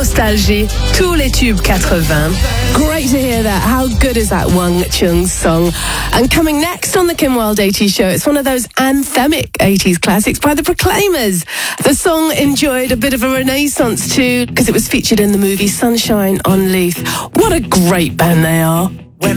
Nostalgie, tous les tubes 80. Great to hear that. How good is that Wang Chung song? And coming next on the Kim Wilde 80s show, it's one of those anthemic 80s classics by the Proclaimers. The song enjoyed a bit of a renaissance too, because it was featured in the movie Sunshine on Leith. What a great band they are.